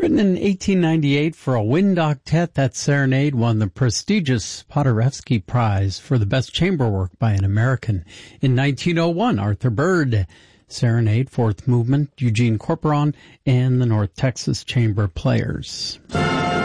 Written in 1898 for a wind octet, that serenade won the prestigious Paderewski Prize for the best chamber work by an American. In 1901, Arthur Byrd, Serenade, Fourth Movement, Eugene Corporon, and the North Texas Chamber Players.